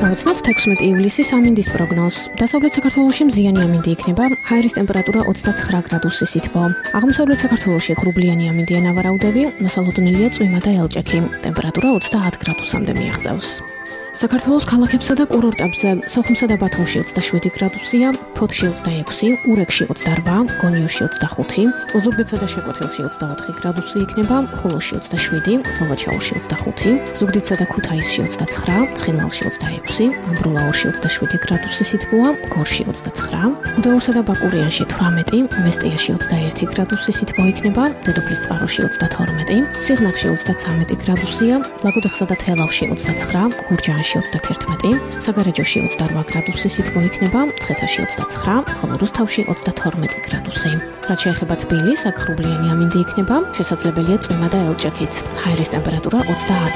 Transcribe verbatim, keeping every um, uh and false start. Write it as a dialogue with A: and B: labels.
A: დავეცნოთ თექვსმეტი ივლისის ამინდის პროგნოზს. დასავლეთ საქართველოში მზიანი ამინდი იქნება, ჰაერის ტემპერატურა ოცდაცხრა გრადუსი სითბო. აღმოსავლეთ საქართველოში ღრუბლიანი ამინდი ენავარაუდები, მოსალოდნელია წვიმა და ელჭექი. ტემპერატურა ოცდაათ გრადუსამდე მიაღწევს. საქართველოს ქალაქებსა და კურორტებზე სოხუმსა და ბათუმში ოცდაშვიდი გრადუსია, ფოთში ოცდაექვსი, ურეკში ოცდაარბა, გონიოში ოცდახუთი, ოზურგეთსა და შეკვეთილში ოცდაოთხი გრადუსი იქნება, ხულოში ოცდაშვიდი, ხილვაჩაურში ოცდახუთი, ზუგდიდსა და ქუთაისში ოცდაცხრა, ცხინვალში ოცდაექვსი, ამბროლაურში ოცდაშვიდი გრადუსი სითბოა, გორში ოცდაცხრა, გუდაურსა და ბაკურიანში თვრამეტი, მესტიაში ოცდაერთი გრადუსი სითბო იქნება, დედოფლისწყაროში ოცდათორმეტი, სიღნაღში ოცდაცამეტი გრადუსია, ლაგოდეხსა და თელავში ოცდაცხრა, გურჯაანში ოცდათერთმეტი, საგარეჯოში ოცდარვა გრადუსი სითბო იქნება, მცხეთაში ოცდაცხრა, ხოლო რუსთავში ოცდათორმეტი გრადუსი. რაც შეეხება თბილისს, აქ ღრუბლიანი ამინდი იქნება, შესაძლებელია წვიმა და ელჭექიც. ჰაერის ტემპერატურა ოცდაათ